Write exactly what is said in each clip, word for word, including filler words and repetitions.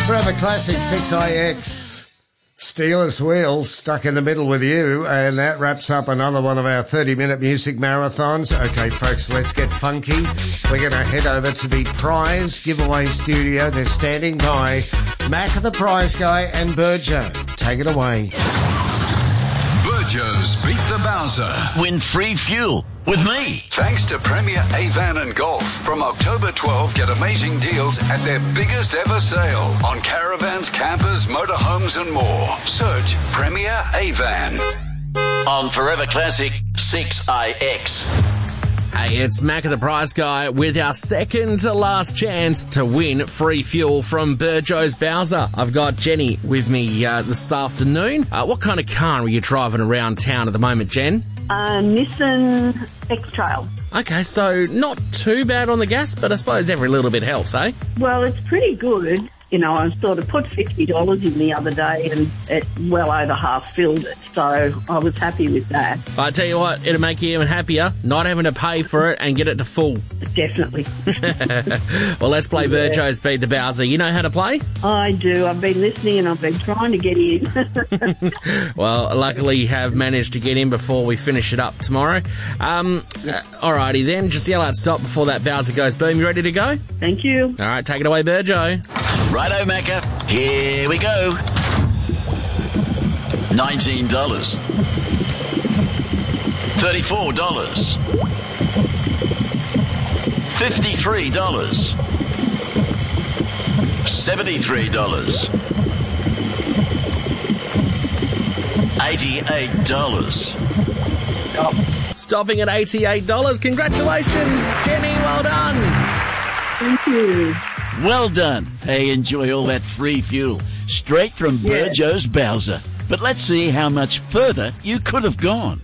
Forever Classic six I X. Steelers Wheel stuck in the middle with you, and that wraps up another one of our thirty-minute music marathons. Okay, folks, let's get funky. We're going to head over to the prize giveaway studio. They're standing by. Mac, the prize guy, and Burjo. Take it away. Burjo's Beat the Bowser. Win free fuel with me. Thanks to Premier Avan and Golf. From October twelfth, get amazing deals at their biggest ever sale on caravans, campers, motorhomes and more. Search Premier Avan. On Forever Classic six I X. Hey, it's Mac the Prize Guy with our second to last chance to win free fuel from Burjo's Bowser. I've got Jenny with me uh, this afternoon. Uh, what kind of car are you driving around town at the moment, Jen? Uh, Nissan X-Trail. Okay, so not too bad on the gas, but I suppose every little bit helps, eh? Well, it's pretty good. You know, I sort of put fifty dollars in the other day and it well over half filled it. So I was happy with that. I tell you what, it'll make you even happier not having to pay for it and get it to full. Definitely. Well, let's play yeah. Burjo's Beat the Bowser. You know how to play? I do. I've been listening and I've been trying to get in. Well, luckily you have managed to get in before we finish it up tomorrow. Um, uh, alrighty then, just yell out stop before that Bowser goes boom. You ready to go? Thank you. All right, take it away, Burjo. Righto, Macca. Here we go. nineteen dollars. thirty-four dollars. fifty-three dollars. seventy-three dollars. eighty-eight dollars. Oh. Stopping at eighty-eight dollars. Congratulations, Jenny. Well done. Thank you. Well done. Hey, enjoy all that free fuel. Straight from yeah. Burjo's Bowser. But let's see how much further you could have gone.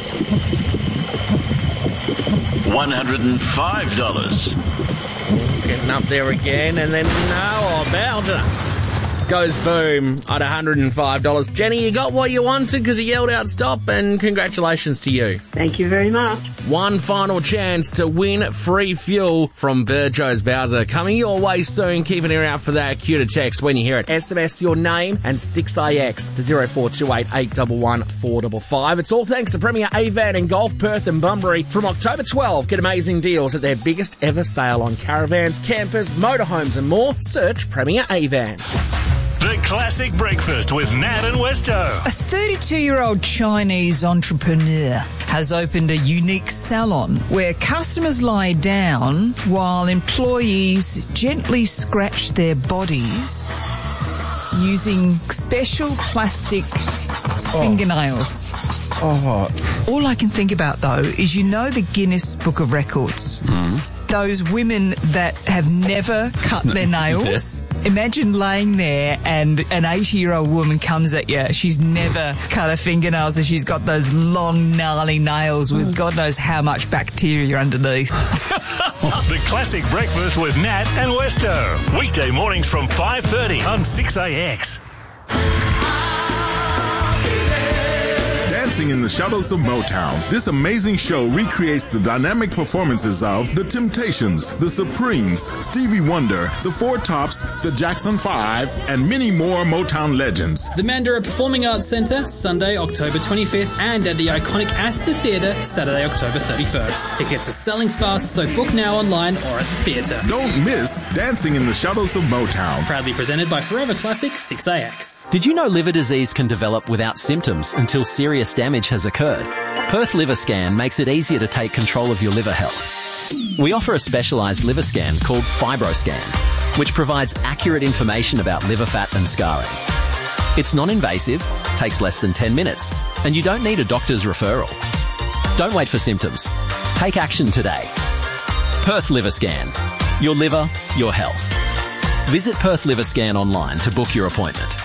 one hundred five dollars. Getting up there again, and then no, oh, Bowser goes boom at one hundred five dollars. Jenny, you got what you wanted because you yelled out stop, and congratulations to you. Thank you very much. One final chance to win free fuel from Burjo's Bowser. Coming your way soon. Keep an ear out for that. Cue to text when you hear it. S M S your name and six I X to zero four two eight eight one one four five five. It's all thanks to Premier Avan and Golf, Perth and Bunbury. From October twelfth, get amazing deals at their biggest ever sale on caravans, campers, motorhomes and more. Search Premier Avan. The Classic Breakfast with Nat and Westo. A thirty-two-year-old Chinese entrepreneur has opened a unique salon where customers lie down while employees gently scratch their bodies using special plastic oh. fingernails. Oh. All I can think about, though, is you know the Guinness Book of Records? Mm. Those women that have never cut their nails. Yeah. Imagine laying there and an eighty-year-old woman comes at you. She's never cut her fingernails and she's got those long, gnarly nails with God knows how much bacteria underneath. The Classic Breakfast with Nat and Westo. Weekday mornings from five thirty on six A X. Dancing in the Shadows of Motown. This amazing show recreates the dynamic performances of The Temptations, The Supremes, Stevie Wonder, The Four Tops, The Jackson Five, and many more Motown legends. The Mandurah Performing Arts Centre, Sunday, October twenty-fifth, and at the iconic Astor Theatre, Saturday, October thirty-first. Tickets are selling fast, so book now online or at the theatre. Don't miss Dancing in the Shadows of Motown. Proudly presented by Forever Classic six A X. Did you know liver disease can develop without symptoms until serious damage has occurred? Perth Liver Scan makes it easier to take control of your liver health. We offer a specialised liver scan called FibroScan, which provides accurate information about liver fat and scarring. It's non-invasive, takes less than ten minutes, and you don't need a doctor's referral. Don't wait for symptoms. Take action today. Perth Liver Scan. Your liver, your health. Visit Perth Liver Scan online to book your appointment.